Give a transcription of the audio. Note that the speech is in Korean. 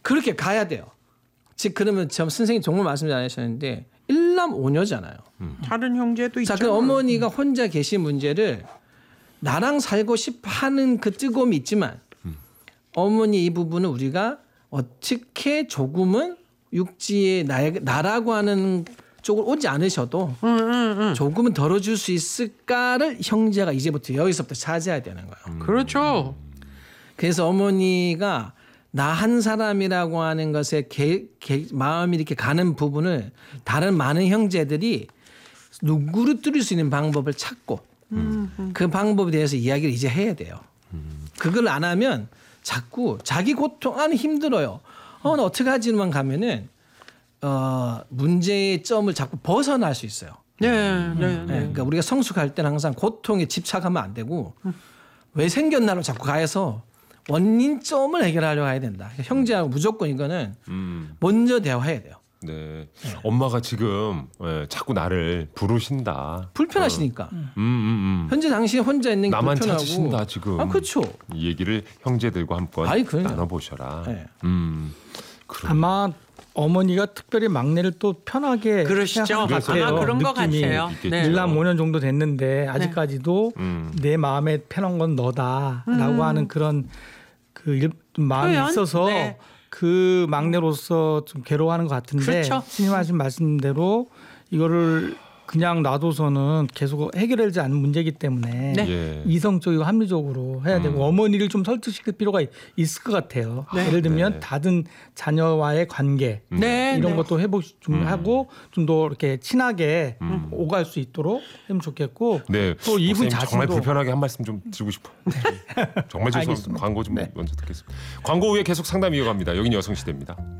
그렇게 가야 돼요. 즉 그러면 저 선생님 정말 말씀 잘하셨는데 1남 5녀잖아요. 다른 형제도 있죠. 자, 그 어머니가 혼자 계신 문제를 나랑 살고 싶어 하는 그 뜨거움이 있지만 어머니 이 부분은 우리가 어떻게 조금은 육지에 나라고 하는 쪽으로 오지 않으셔도 조금은 덜어줄 수 있을까를 형제가 이제부터 여기서부터 찾아야 되는 거예요. 그렇죠. 그래서 어머니가 나 한 사람이라고 하는 것에 마음이 이렇게 가는 부분을 다른 많은 형제들이 누구르뜨릴 수 있는 방법을 찾고 그 방법에 대해서 이야기를 이제 해야 돼요. 그걸 안 하면 자꾸 자기 고통 안에 힘들어요. 나 어떻게 하지만 가면은 문제의 점을 자꾸 벗어날 수 있어요. 네. 그러니까 우리가 성숙할 때는 항상 고통에 집착하면 안 되고 왜 생겼나로 자꾸 가해서 원인점을 해결하려고 해야 된다. 그러니까 형제하고 무조건 이거는 먼저 대화해야 돼요. 네. 엄마가 지금 자꾸 나를 부르신다. 불편하시니까. 음. 현재 당신이 혼자 있는 게 나만 불편하고. 찾으신다 지금. 그렇죠. 이 얘기를 형제들과 한번 나눠보셔라. 네. 아마 어머니가 특별히 막내를 또 편하게 그러시죠. 생각한 것 같아요. 아마 그런 것 느낌이. 같아요. 네. 1남 5년 정도 됐는데 아직까지도 내 마음에 편한 건 너다라고 하는 그런 그 마음이 표현? 있어서 네. 그 막내로서 좀 괴로워하는 것 같은데 그렇죠. 스님하신 말씀대로 이거를 그냥 놔둬서는 계속 해결되지 않는 문제이기 때문에 네. 예. 이성적이고 합리적으로 해야 되고 어머니를 좀 설득시킬 필요가 있을 것 같아요. 네. 예를 들면 네. 다른 자녀와의 관계 네. 이런 네. 것도 좀 하고 좀 더 이렇게 친하게 오갈 수 있도록 하면 좋겠고 네. 또 이분 목사님 자신도 정말 불편하게 한 말씀 좀 드리고 싶어요. 정말 죄송합니다. 알겠습니다. 광고 좀 네. 먼저 듣겠습니다. 광고 후에 계속 상담 이어갑니다. 여긴 여성시대입니다.